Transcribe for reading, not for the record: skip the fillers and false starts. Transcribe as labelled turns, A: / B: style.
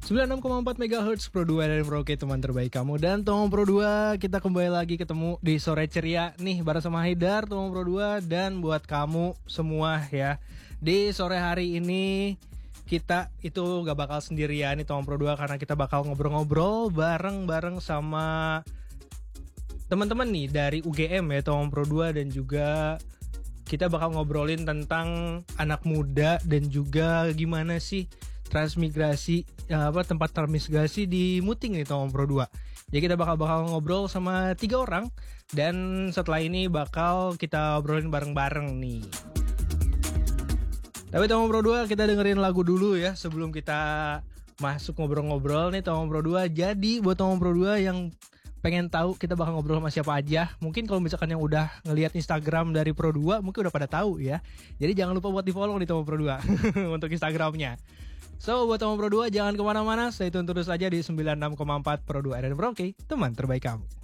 A: 96,4 MHz Pro 2 dan Pro K, teman terbaik kamu. Dan Tomong Pro 2, kita kembali lagi ketemu di sore ceria nih bareng sama Haidar, Tomong Pro 2. Dan buat kamu semua ya, di sore hari ini kita itu gak bakal sendirian nih Tomong Pro 2, karena kita bakal ngobrol-ngobrol bareng-bareng sama teman-teman nih dari UGM ya Tomong Pro 2. Dan juga kita bakal ngobrolin tentang anak muda dan juga gimana sih transmigrasi, tempat transmigrasi di Muting nih Tomong Pro 2. Jadi kita bakal ngobrol sama 3 orang. Dan setelah ini bakal kita obrolin bareng-bareng nih. Tapi Tomong Pro 2, kita dengerin lagu dulu ya sebelum kita masuk ngobrol-ngobrol nih Tomong Pro 2. Jadi buat Tomong Pro 2 yang pengen tahu kita bakal ngobrol sama siapa aja, mungkin kalau misalkan yang udah ngelihat Instagram dari Pro 2 mungkin udah pada tahu ya. Jadi jangan lupa buat di follow nih Tomong Pro 2 untuk Instagramnya. So buat Tomong Pro 2 jangan kemana-mana, stay tune terus aja di 96,4 Pro 2 dan Pro K, teman terbaik kamu.